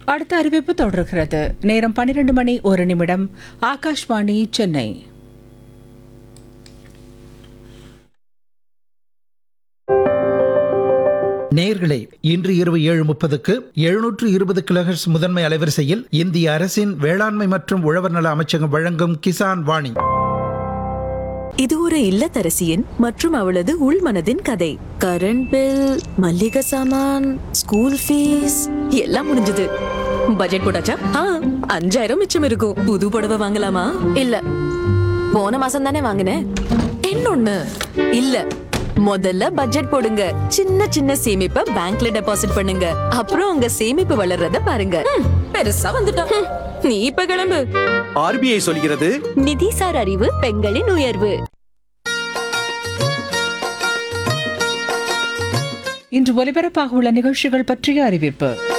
அடுத்த அறிவிப்பு தொடர்கிறது. நேரம் 12 மணி 1 நிமிடம். ஆகாஷ்வாணி சென்னை. நேயர்களே, இன்று இரவு 7:30க்கு 720 கிலோஹெர்ட்ஸ் முதன்மை அலைவரிசையில் இந்திய அரசின் வேளாண்மை மற்றும் உழவர் நல அமைச்சகம் வழங்கும் கிசான் வாணி. இது ஒரு இல்லத்தரசியின் மற்றும் அவளது உள்மனதின் கதை. கரண்ட் பில், மல்லிகை சாமான், ஸ்கூல் ஃபீஸ் எல்லாம் முடிஞ்சது. பட்ஜெட் போட்டாச்சா? 5000 மிச்சம் இருக்கும். புது புடவை வாங்கலாமா? இல்ல, போன மாசம் தானே வாங்கினேன். இன்னொன்னு இல்ல, முதல்ல பட்ஜெட் போடுங்க. சின்ன சின்ன சேமிப்பை பேங்க்ல டெபாசிட் பண்ணுங்க. அப்புறம் உங்க சேமிப்பு வளர்றத பாருங்க. பெருசா வந்துட்டோம். நீ இப்ப கிளம்பு. ஆர்பிஐ சொல்கிறது, நிதிசார் அறிவு பெண்களின் உயர்வு. இன்று ஒலிபரப்பாக உள்ள நிகழ்ச்சிகள் பற்றிய அறிவிப்பு.